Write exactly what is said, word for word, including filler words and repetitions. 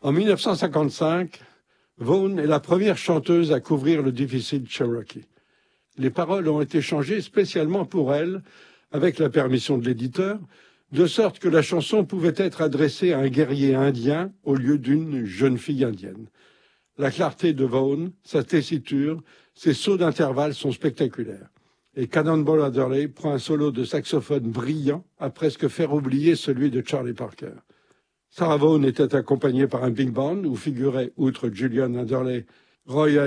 En mille neuf cent cinquante-cinq, Vaughan est la première chanteuse à couvrir le difficile Cherokee. Les paroles ont été changées spécialement pour elle, avec la permission de l'éditeur, de sorte que la chanson pouvait être adressée à un guerrier indien au lieu d'une jeune fille indienne. La clarté de Vaughan, sa tessiture, ses sauts d'intervalle sont spectaculaires. Et Cannonball Adderley prend un solo de saxophone brillant à presque faire oublier celui de Charlie Parker. Sarah Vaughan était accompagnée par un big band où figuraient, outre Julian Adderley, Roy